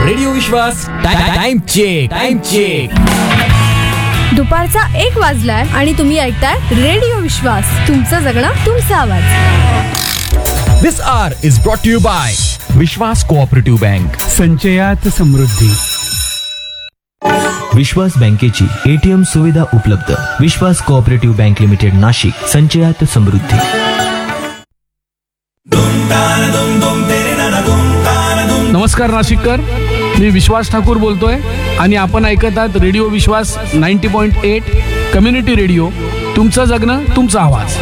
Radio विश्वास time check. दुपारचा 1 वाजलाय आणि तुम्ही ऐकताय रेडिओ विश्वास. तुमचं जगणं तुमचा आवाज. दिस R is brought to you bye Vishwas cooperative bank. संचयात समृद्धी. विश्वास बँकेची ATM सुविधा उपलब्ध. विश्वास कोऑपरेटिव्ह बँक लिमिटेड नाशिक. संचयात समृद्धी. नमस्कार नाशिककर, मी विश्वास ठाकूर बोलतोय आणि आपण ऐकत आहात रेडिओ विश्वास 90.8 कम्युनिटी रेडिओ. तुमचं जगणं तुमचा आवाज.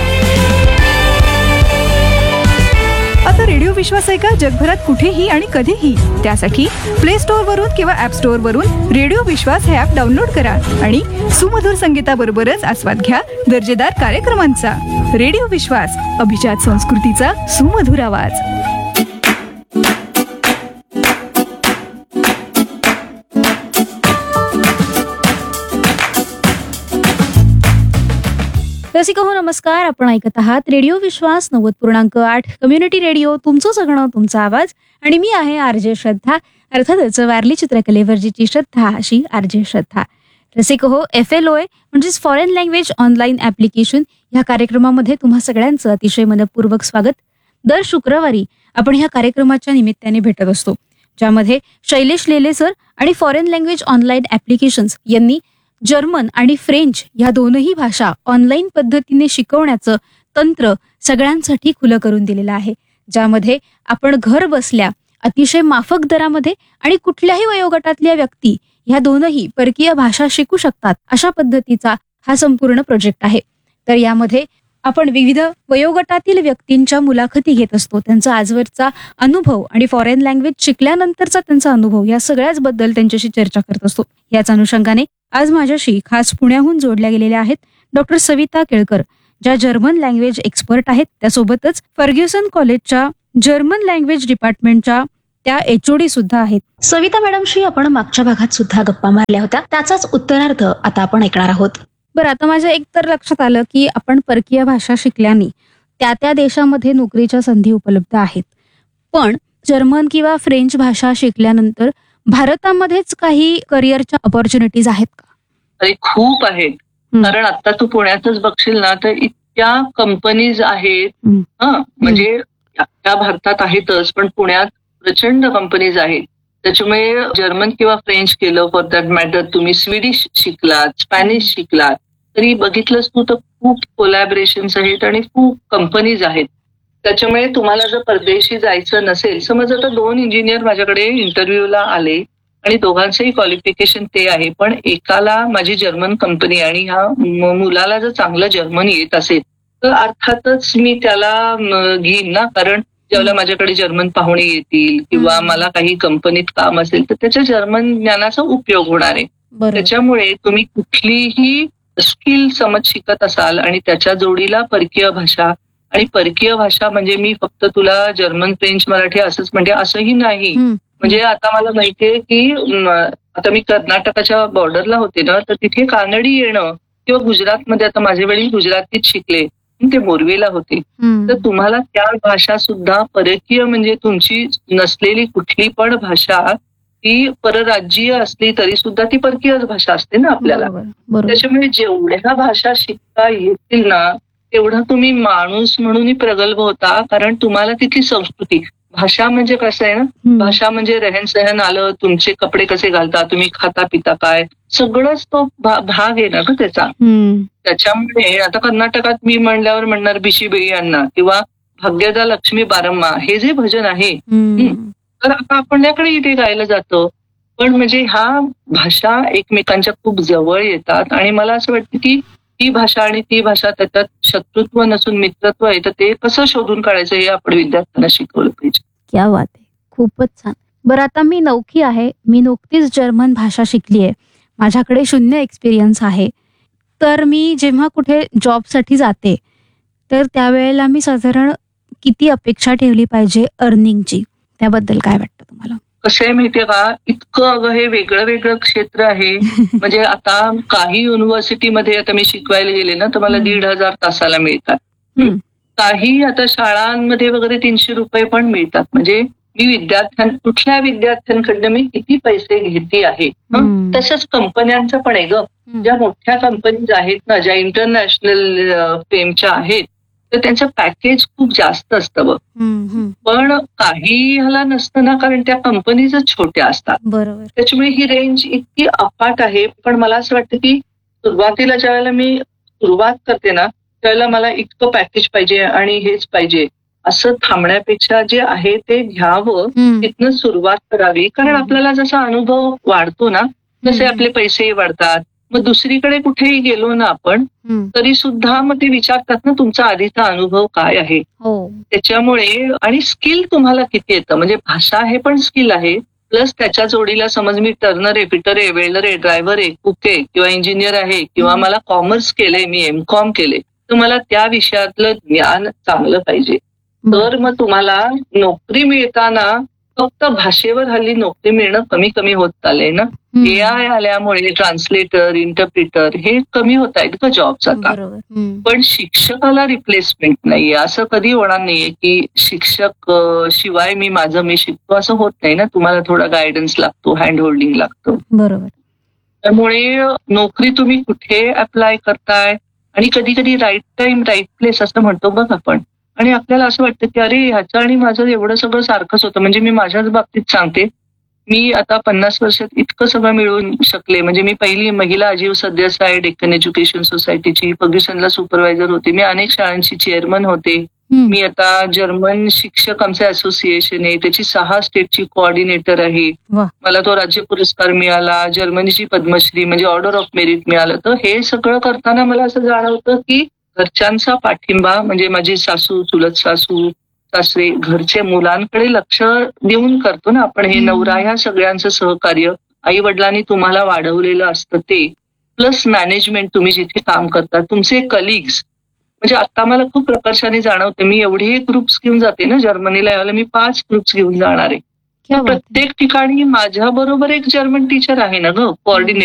आता रेडिओ विश्वास ऐका जगभरात कुठेही आणि कधीही. त्यासाठी प्ले स्टोअर वरून किंवा ऍप स्टोअर वरून रेडिओ विश्वास हे ऍप डाउनलोड करा आणि सुमधुर संगीताबरोबरच आस्वाद घ्या दर्जेदार कार्यक्रमांचा. रेडिओ विश्वास, अभिजात संस्कृतीचा सुमधुर आवाज. रसिक हो नमस्कार. आपण ऐकत आहात रेडिओ विश्वास 90.8 कम्युनिटी रेडिओ. तुमचं जगणं तुमचा आवाज आणि मी आहे RJ श्रद्धा. अर्थातच वारली चित्रकलेवरची श्रद्धा अशी RJ श्रद्धा. रसिक हो, FLOA म्हणजेच फॉरेन लँग्वेज ऑनलाईन ऍप्लिकेशन ह्या कार्यक्रमामध्ये तुम्हा सगळ्यांचं अतिशय मनपूर्वक स्वागत. दर शुक्रवारी आपण ह्या कार्यक्रमाच्या निमित्ताने भेटत असतो, ज्यामध्ये शैलेश लेले सर आणि फॉरेन लँग्वेज ऑनलाईन ऍप्लिकेशन्स यांनी जर्मन आणि फ्रेंच या दोनही भाषा ऑनलाईन पद्धतीने शिकवण्याचं तंत्र सगळ्यांसाठी खुलं करून दिलेलं आहे, ज्यामध्ये आपण घर बसल्या अतिशय माफक दरामध्ये आणि कुठल्याही वयोगटातल्या व्यक्ती ह्या दोनही परकीय भाषा शिकू शकतात अशा पद्धतीचा हा संपूर्ण प्रोजेक्ट आहे. तर यामध्ये आपण विविध वयोगटातील व्यक्तींच्या मुलाखती घेत असतो, त्यांचा आजवरचा अनुभव आणि फॉरेन लँग्वेज शिकल्यानंतरचा त्यांचा अनुभव या सगळ्याच बद्दल त्यांच्याशी चर्चा करत असतो. याच अनुषंगाने आज माझ्याशी खास पुण्याहून जोडल्या गेलेल्या आहेत डॉक्टर सविता केळकर, ज्या जर्मन लँग्वेज एक्सपर्ट आहेत. त्यासोबतच फर्ग्युसन कॉलेजच्या जर्मन लँग्वेज डिपार्टमेंटच्या त्या HOD सुद्धा आहेत. सविता मॅडमशी आपण मागच्या भागात सुद्धा गप्पा मारल्या होत्या, त्याचाच उत्तरार्थ आता आपण ऐकणार आहोत. बरं, आता माझ्या एक तर लक्षात आलं की आपण परकीय भाषा शिकल्याने त्या देशामध्ये नोकरीच्या संधी उपलब्ध आहेत, पण जर्मन किंवा फ्रेंच भाषा शिकल्यानंतर भारतामध्येच काही करिअरच्या ऑपॉर्च्युनिटीज आहेत का? अरे खूप आहेत. कारण आता तू पुण्यातच बघशील ना तर इतक्या कंपनीज आहेत. म्हणजे त्या भारतात आहेतच, पण पुण्यात प्रचंड कंपनीज आहेत. त्याच्यामुळे जर्मन किंवा फ्रेंच केलं, फॉर दॅट मॅटर तुम्ही स्वीडिश शिकलात, स्पॅनिश शिकलात, तरी बघितलंच तू तर खूप कोलॅबरेशन्स आहेत आणि खूप कंपनीज आहेत. त्याच्यामुळे तुम्हाला जर परदेशी जायचं नसेल, समज आता 2 इंजिनियर माझ्याकडे इंटरव्ह्यूला आले आणि दोघांचंही क्वालिफिकेशन ते आहे, पण एकाला माझी जर्मन कंपनी आणि ह्या मुलाला जर चांगलं जर्मन येत असेल तर अर्थातच मी त्याला घेईन ना. कारण जेव्हा माझ्याकडे जर्मन पाहुणे येतील किंवा मला काही कंपनीत काम असेल तर त्याच्या जर्मन ज्ञानाचा उपयोग होणार आहे. त्याच्यामुळे तुम्ही कुठलीही स्किल समज शिकत असाल आणि त्याच्या जोडीला परकीय भाषा, आणि परकीय भाषा म्हणजे मी फक्त तुला जर्मन, फ्रेंच, मराठी असंच म्हणजे असंही नाही. म्हणजे आता मला माहितीये की आता मी कर्नाटकाच्या बॉर्डरला होते ना, तर तिथे कानडी येणं किंवा गुजरातमध्ये, आता माझे वडील गुजरातीत शिकले, ते मोरवेला होते, तर तुम्हाला त्या भाषा सुद्धा परकीय म्हणजे तुमची नसलेली कुठली पण भाषा ती परराज्यीय असली तरी सुद्धा ती परकीयच भाषा असते ना आपल्याला. त्याच्यामुळे जेवढ्या भाषा शिकता येतील ना तेवढं तुम्ही माणूस म्हणूनही प्रगल्भ होता, कारण तुम्हाला तिथली संस्कृती, भाषा म्हणजे कसं आहे ना, भाषा म्हणजे रहन सहन आलं, तुमचे कपडे कसे घालता, तुम्ही खाता पिता काय, सगळंच तो भाग आहे ना ग त्याचा. त्याच्यामुळे आता कर्नाटकात मी म्हणल्यावर म्हणणार बिशीबेई अण्णा किंवा भाग्यदा लक्ष्मी बारम्मा हे जे भजन आहे, तर आता आपल्याकडे इथे गायला जातं. पण म्हणजे ह्या भाषा एकमेकांच्या खूप जवळ येतात आणि मला असं वाटतं की ती भाषा आणि ती भाषा त्याच्यात शत्रुत्व नसून मित्रत्व आहे, तर ते कसं शोधून काढायचं हे आपण विद्यार्थ्यांना शिकवलं पाहिजे. क्या बात आहे, खूपच छान. बरं, आता मी नौकी आहे, मी नुकतीच जर्मन भाषा शिकली आहे, माझ्याकडे 0 एक्सपिरियन्स आहे. तर मी जेव्हा कुठे जॉबसाठी जाते तर त्यावेळेला मी साधारण किती अपेक्षा ठेवली पाहिजे अर्निंगची, त्याबद्दल काय वाटतं तुम्हाला? कसं आहे माहितीये का, इतकं अगं हे वेगळं वेगळं क्षेत्र आहे. म्हणजे आता काही युनिव्हर्सिटीमध्ये आता मी शिकवायला गेले ना तर मला 1,500 तासाला मिळतात. काही आता शाळांमध्ये वगैरे 300 रुपये पण मिळतात. म्हणजे मी कुठल्या विद्यार्थ्यांकडनं मी किती पैसे घेते आहे. तसंच कंपन्यांचं पण आहे ग. ज्या मोठ्या कंपनीज आहेत ना, ज्या इंटरनॅशनल फेमच्या आहेत, तर त्यांचं पॅकेज खूप जास्त असतं बघ. पण काही ह्याला नसतं ना, कारण त्या कंपनीजच छोट्या असतात. बरोबर. त्याच्यामुळे ही रेंज इतकी अफाट आहे. पण मला असं वाटतं की सुरुवातीला ज्या वेळेला मी सुरुवात करते ना, त्यावेळेला मला इतकं पॅकेज पाहिजे आणि हेच पाहिजे असं थांबण्यापेक्षा जे आहे ते घ्यावं, तिथनं सुरुवात करावी. कारण आपल्याला जसा अनुभव वाढतो ना, तसे आपले पैसेही वाढतात. मग दुसरीकडे कुठेही गेलो ना आपण, तरी सुद्धा मग ते विचारतात ना तुमचा आधीचा अनुभव काय आहे. त्याच्यामुळे आणि स्किल तुम्हाला किती येतं, म्हणजे भाषा हे पण स्किल आहे. प्लस त्याच्या जोडीला समज मी टर्नर आहे, फिटर आहे, वेल्डर आहे, ड्रायव्हर आहे, कुक आहे किंवा इंजिनियर आहे, किंवा मला कॉमर्स केलंय, मी एमकॉम केले, तर मला त्या विषयातलं ज्ञान चांगलं पाहिजे. तर मग तुम्हाला नोकरी मिळताना फक्त भाषेवर हल्ली नोकरी मिळणं कमी होत चाललंय ना. AI आल्यामुळे ट्रान्सलेटर, इंटरप्रिटर हे कमी होत आहेत का जॉब्स आता. पण शिक्षकाला रिप्लेसमेंट नाहीये. असं कधी होणार नाहीये की शिक्षक शिवाय मी शिकतो असं होत नाही ना. तुम्हाला थोडा गायडन्स लागतो, हँड होल्डिंग लागतं. बरोबर. त्यामुळे नोकरी तुम्ही कुठे अप्लाय करताय, आणि कधी कधी राईट टाइम राईट प्लेस असं म्हणतो बघ आपण, आणि आपल्याला असं वाटतं की अरे ह्याचं आणि माझं एवढं सगळं सारखंच होतं. म्हणजे मी माझ्याच बाबतीत सांगते, मी आता 50 वर्षात इतकं सगळं मिळवून शकले. म्हणजे मी पहिली महिला आजीव सदस्य आहे डेक्कन एज्युकेशन सोसायटीची, फर्ग्युसनला सुपरवायझर होते, मी अनेक शाळांची चेअरमन होते. मी आता जर्मन शिक्षक आमचे असोसिएशन आहे त्याची 6 स्टेटची कोऑर्डिनेटर आहे. मला तो राज्य पुरस्कार मिळाला, जर्मनीची पद्मश्री म्हणजे ऑर्डर ऑफ मेरिट मिळालं. तर हे सगळं करताना मला असं जाणवतं की घरच्यांचा पाठिंबा, म्हणजे माझी सासू, चुलत सासू, सासरे, घरचे मुलांकडे लक्ष देऊन करतो ना आपण हे. नवरा, ह्या सगळ्यांचं सहकार्य, आई वडिलांनी तुम्हाला वाढवलेलं असतं ते, प्लस मॅनेजमेंट, तुम्ही जिथे काम करता, तुमचे कलिग्स. म्हणजे आता मला खूप प्रकर्षाने जाणवते, मी एवढे ग्रुप्स घेऊन जाते ना जर्मनीला, यावेळेला मी 5 ग्रुप्स घेऊन जाणार आहे. प्रत्येक ठिकाणी माझ्या बरोबर एक जर्मन टीचर आहे ना ग, कोऑर्डिनेटर.